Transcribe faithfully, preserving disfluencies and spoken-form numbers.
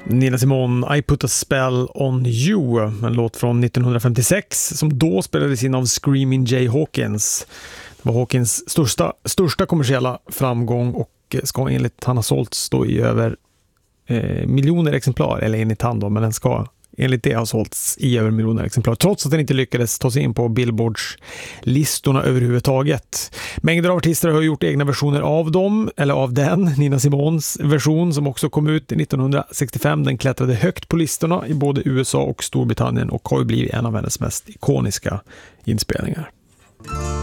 Nina Simone, I put a spell on you, en låt från nittonhundrafemtiosex som då spelades in av Screaming Jay Hawkins. Det var Hawkins största, största kommersiella framgång och ska enligt han ha sålts då i över eh, miljoner exemplar, eller enligt han då, men den ska enligt det ha sålts i över miljoner exemplar, trots att den inte lyckades ta sig in på Billboards listorna överhuvudtaget. Mängder av artister har gjort egna versioner av dem, eller av den. Nina Simones version som också kom ut nittonhundrasextiofem, den klättrade högt på listorna i både U S A och Storbritannien och har ju blivit en av hennes mest ikoniska inspelningar.